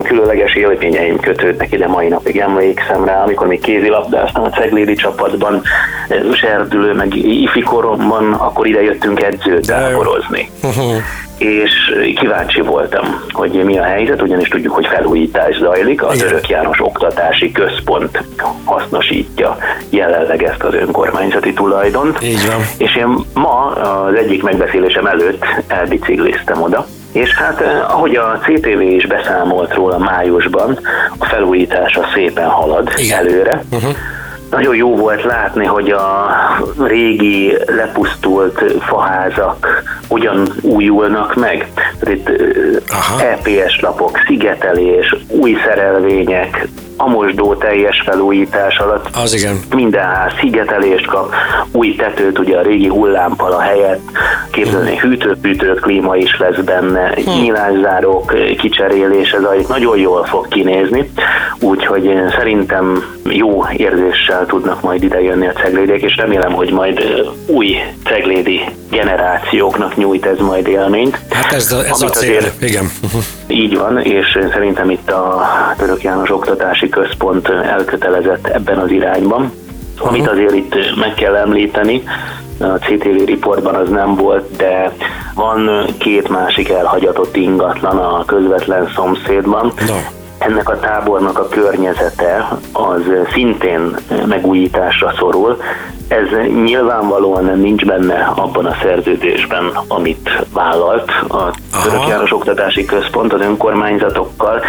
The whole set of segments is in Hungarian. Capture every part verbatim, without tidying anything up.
különleges élményeim kötődnek ide, mai napig emlékszem rá, amikor még kézilabdáztam a ceglédi csapatban, serdülő, meg ifi koromban, akkor ide jöttünk edzőtáborozni. Uh-huh. És kíváncsi voltam, hogy mi a helyzet, ugyanis tudjuk, hogy felújítás zajlik, az Örök János Oktatási Központ hasznosítja jelenleg ezt az önkormányzati tulajdont. Így van. És én ma az egyik megbeszélésem előtt elbicikliztem oda, és hát ahogy a cé té vé is beszámolt róla májusban, a felújítása szépen halad Igen. előre. Uh-huh. Nagyon jó volt látni, hogy a régi lepusztult faházak hogyan újulnak meg. Itt Aha. é pé es lapok, szigetelés, új szerelvények, a mosdó teljes felújítás alatt. Az igen. Minden ház szigetelést kap, új tetőt, ugye a régi hullámpala helyett, képzelni hmm. hűtőfűtőt, klíma is lesz benne, hmm. nyílászárók kicserélése zajlik, nagyon jól fog kinézni, úgyhogy szerintem jó érzéssel tudnak majd idejönni a ceglédiek, és remélem, hogy majd új ceglédi generációknak nyújt ez majd élményt. Hát ez a, ez a cél, igen. Így van, és szerintem itt a Örök János Oktatási Központ elkötelezett ebben az irányban. Uh-huh. Amit azért itt meg kell említeni, a cé té vé riportban az nem volt, de van két másik elhagyatott ingatlan a közvetlen szomszédban. No. Ennek a tábornak a környezete az szintén megújításra szorul. Ez nyilvánvalóan nincs benne abban a szerződésben, amit vállalt a Örök János Oktatási Központ az önkormányzatokkal,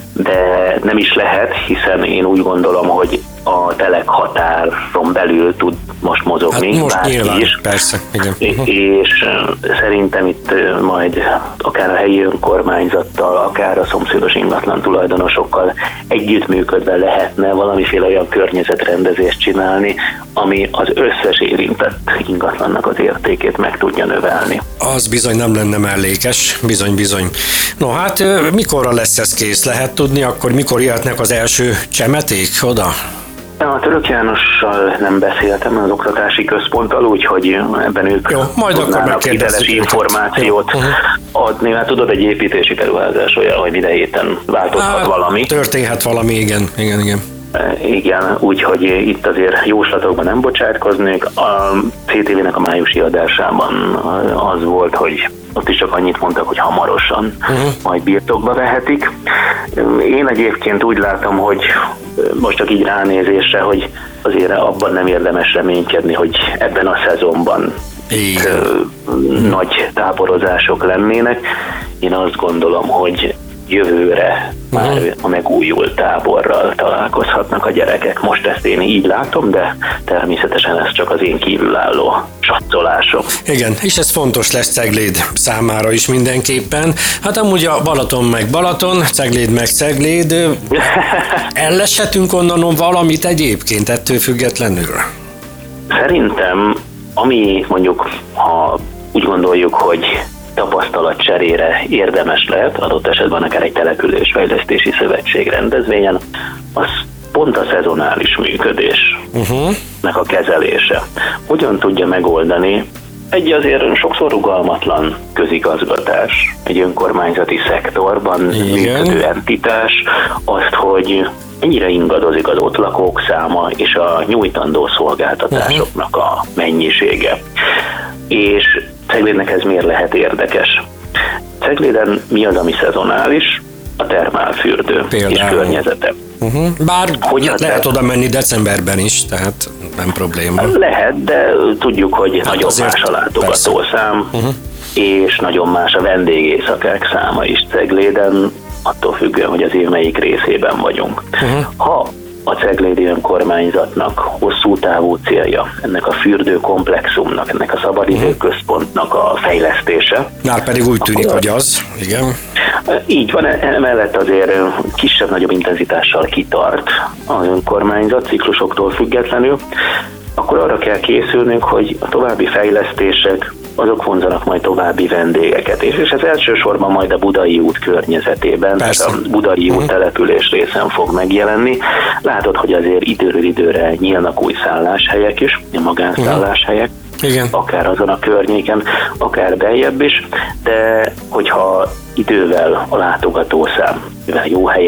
de nem is lehet, hiszen én úgy gondolom, hogy a telek határon belül tud most mozogni. Hát most nyilván, is. Persze. Igen. És szerintem itt majd akár a helyi önkormányzattal, akár a szomszédos ingatlan tulajdonosokkal együttműködve lehetne valamiféle olyan környezetrendezést csinálni, ami az összes érintett ingatlannak az értékét meg tudja növelni. Az bizony nem lenne mellékes, bizony-bizony. No hát mikorra lesz ez kész? Lehet tudni, akkor mikor jöhetnek az első csemeték oda? A Örök Jánossal nem beszéltem, az oktatási központtal, úgyhogy ebben ők Jó, majd tudnának hiteles információt uh-huh. adni. Hát tudod, egy építési beruházás olyan, hogy minden héten változhat hát, valami. Történhet valami, igen, igen, igen. Igen, úgyhogy itt azért jóslatokban nem bocsátkoznék. A cé té vének a májusi adásában az volt, hogy ott is csak annyit mondtak, hogy hamarosan uh-huh. majd birtokba vehetik. Én egyébként úgy látom, hogy most csak így ránézésre, hogy azért abban nem érdemes reménykedni, hogy ebben a szezonban Igen. nagy táborozások lennének. Én azt gondolom, hogy jövőre uh-huh. már a megújult táborral találkozhatnak a gyerekek. Most ezt én így látom, de természetesen ez csak az én kívülálló satcolásom. Igen, és ez fontos lesz Cegléd számára is mindenképpen. Hát amúgy a Balaton meg Balaton, Cegléd meg Cegléd. Elleshetünk onnan valamit egyébként ettől függetlenül? Szerintem, ami mondjuk, ha úgy gondoljuk, hogy tapasztalatcserére érdemes lehet, adott esetben akár egy településfejlesztési szövetség rendezvényen, az pont a szezonális működés uh-huh. nek a kezelése. Hogyan tudja megoldani egy azért sokszor rugalmatlan közigazgatás, egy önkormányzati szektorban Igen. működő entitás, azt, hogy ennyire ingadozik az ott lakók száma és a nyújtandó szolgáltatásoknak a mennyisége. És Ceglédnek ez miért lehet érdekes? Cegléden mi az, ami szezonális? A termálfürdő Például. és környezete. Uh-huh. Bár Hogyan lehet oda menni decemberben is, tehát nem probléma. Lehet, de tudjuk, hogy hát nagyon más a látogatószám, uh-huh. és nagyon más a vendégészakák száma is Cegléden, attól függően, hogy az év melyik részében vagyunk. Uh-huh. Ha a ceglédi önkormányzatnak hosszú távú célja, ennek a fürdőkomplexumnak, ennek a szabadidőközpontnak a fejlesztése. Már pedig úgy tűnik, akkor, hogy az, igen. Így van, emellett azért kisebb-nagyobb intenzitással kitart az önkormányzat ciklusoktól függetlenül, akkor arra kell készülnünk, hogy a további fejlesztések azok vonzanak majd további vendégeket, és, és ez elsősorban majd a Budai út környezetében, Persze. tehát a Budai út uh-huh. település részen fog megjelenni. Látod, hogy azért időről időre nyílnak új szálláshelyek is, magánszálláshelyek, uh-huh. Igen. akár azon a környéken, akár beljebb is, de hogyha idővel a látogatószám, mivel jó helyen